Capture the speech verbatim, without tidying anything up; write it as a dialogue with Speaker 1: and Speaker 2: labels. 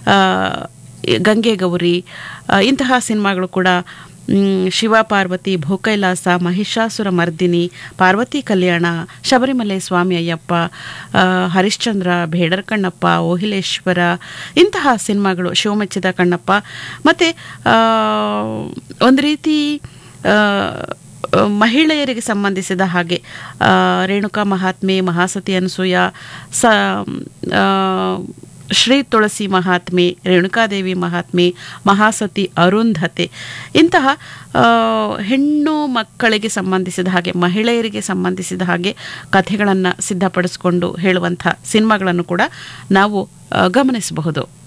Speaker 1: ಗಂಗೆ ಗೌರಿ, ಇಂತಹ ಸಿನಿಮಾಗಳು ಕೂಡ, ಶಿವ ಪಾರ್ವತಿ, ಭೂಕೈಲಾಸ, ಮಹಿಷಾಸುರ ಮರ್ದಿನಿ, ಪಾರ್ವತಿ ಕಲ್ಯಾಣ, ಶಬರಿಮಲೆ ಸ್ವಾಮಿ ಅಯ್ಯಪ್ಪ, ಹರಿಶ್ಚಂದ್ರ, ಬೇಡರ ಕಣ್ಣಪ್ಪ, ಓಹಿಲೇಶ್ವರ, ಇಂತಹ ಸಿನಿಮಾಗಳು, ಶಿವಮೆಚ್ಚಿದ ಕಣ್ಣಪ್ಪ. ಮತ್ತು ಒಂದು ರೀತಿ ಮಹಿಳೆಯರಿಗೆ ಸಂಬಂಧಿಸಿದ ಹಾಗೆ ರೇಣುಕಾ ಮಹಾತ್ಮೆ, ಮಹಾಸತಿ ಅನಸೂಯ, ಸ ಶ್ರೀ ತುಳಸಿ ಮಹಾತ್ಮೆ, ರೇಣುಕಾದೇವಿ ಮಹಾತ್ಮೆ, ಮಹಾಸತಿ ಅರುಂಧತೆ, ಇಂತಹ ಹೆಣ್ಣು ಮಕ್ಕಳಿಗೆ ಸಂಬಂಧಿಸಿದ ಹಾಗೆ, ಮಹಿಳೆಯರಿಗೆ ಸಂಬಂಧಿಸಿದ ಹಾಗೆ ಕಥೆಗಳನ್ನು ಸಿದ್ಧಪಡಿಸಿಕೊಂಡು ಹೇಳುವಂಥ ಸಿನಿಮಾಗಳನ್ನು ಕೂಡ ನಾವು ಗಮನಿಸಬಹುದು.